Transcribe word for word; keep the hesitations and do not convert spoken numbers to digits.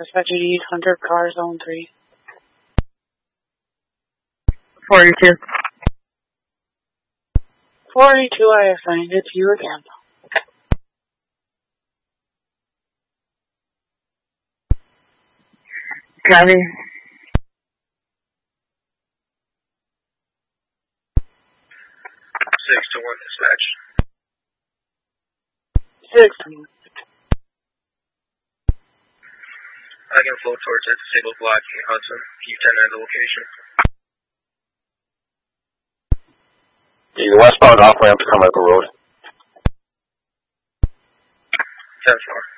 Dispatch eighty-eight hundred, car zone three. forty-two. forty-two, I assigned it to you again. Copy. Six to one dispatch. Six to one. I can flow towards a disabled block in Hudson. Keep ten at the location. The westbound off ramp to come at the road. ten four.